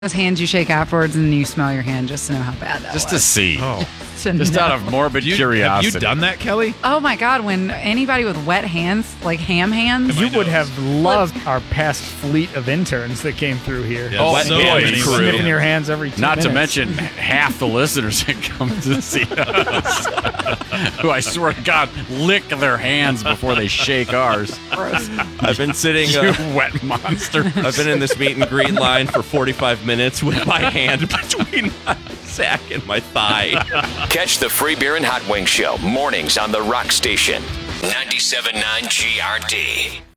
those hands you shake afterwards and you smell your hand just to know how bad that Just to was. see. Oh. Just out of morbid curiosity. Have you done that, Kelly? Oh my God, when anybody with wet hands, like ham hands. You would have loved our past fleet of interns that came through here. Yeah, Oh, so yeah, many. crew. Sniffing your hands every 2 Not minutes. to mention half the listeners that come to see us, who I swear to God lick their hands before they shake ours. I've been sitting. You wet monster. I've been in this meet and greet line for 45 minutes with my hand between my sack and my thigh. Catch the Free Beer and Hot Wings Show mornings on the Rock Station. 97.9 GRD.